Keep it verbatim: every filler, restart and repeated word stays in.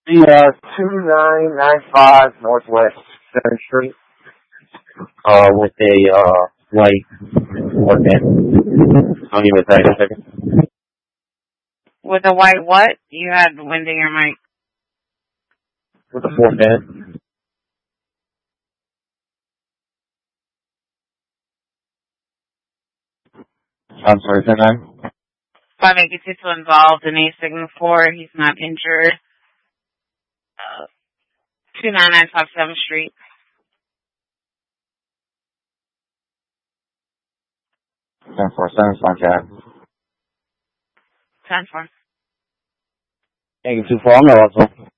Yeah, two nine nine five Northwest Center Street. Uh, with a, uh, white Corvette. I'll give it a second. With a white what? You had the wind in your mic. With a Corvette. I'm sorry, say that. Five eighty-two still involved in a signal four. He's not injured. Uh, two nine nine five seventh Street. ten four seven, contact. ten four. Thank you, two four, I'm not also.